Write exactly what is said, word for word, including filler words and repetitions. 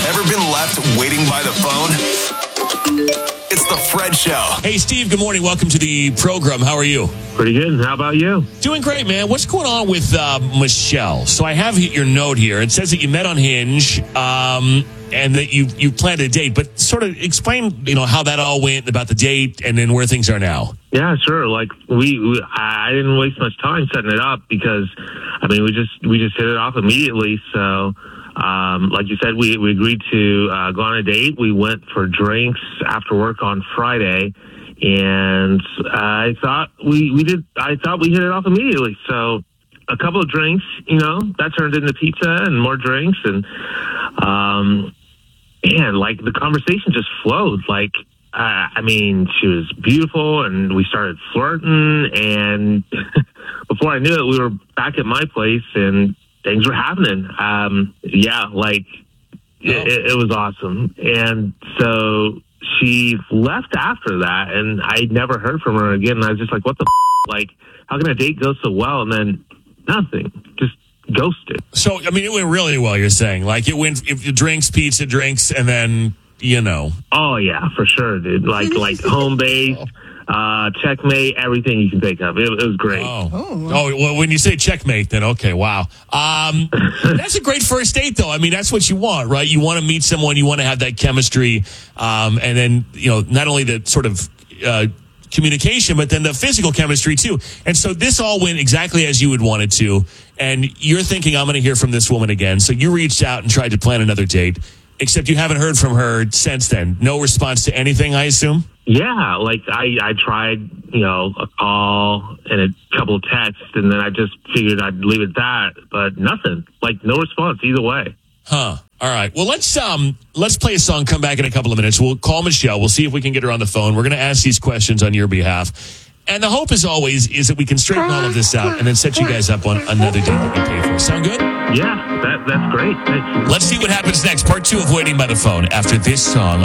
Ever been left waiting by the phone? It's the Fred Show. Hey, Steve, good morning. Welcome to the program. How are you? Pretty good. How about you? Doing great, man. What's going on with uh, Michelle? So I have your note here. It says that you met on Hinge um, and that you you planned a date, but sort of explain, you know, how that all went, about the date, and then where things are now. Yeah, sure. Like we, we I didn't waste much time setting it up because, I mean, we just we just hit it off immediately. So, um, like you said, we we agreed to uh, go on a date. We went for drinks after work on Friday. And I thought we, we did, I thought we hit it off immediately. So a couple of drinks, you know, that turned into pizza and more drinks. And, um, man, like the conversation just flowed. Like, uh, I mean, she was beautiful and we started flirting. And before I knew it, we were back at my place and things were happening. Um, yeah, like oh. it, it was awesome. And so she left after that, and I never heard from her again. And I was just like, what the f-? Like, how can a date go so well and then nothing? Just ghosted. So, I mean, it went really well, you're saying. Like, it went if drinks, pizza, drinks, and then, you know. Oh, yeah, for sure, dude. Like, like home base, uh, checkmate, everything you can think of. It, it was great. Oh. oh, well, when you say checkmate, then okay, wow. Um, that's a great first date, though. I mean, that's what you want, right? You want to meet someone, you want to have that chemistry, um, and then, you know, not only the sort of uh, communication, but then the physical chemistry, too. And so this all went exactly as you would want it to, and you're thinking, I'm going to hear from this woman again. So you reached out and tried to plan another date, except you haven't heard from her since then. No response to anything, I assume? Yeah, like I, I tried, you know, a call and a couple of texts, and then I just figured I'd leave it at that, but nothing. Like, no response either way. Huh. All right. Well, let's um let's play a song, come back in a couple of minutes. We'll call Michelle. We'll see if we can get her on the phone. We're going to ask these questions on your behalf. And the hope, as always, is that we can straighten all of this out and then set you guys up on another date that we pay for. Sound good? Yeah, that, that's great. Thanks. Let's see what happens next. Part two of Waiting by the Phone after this song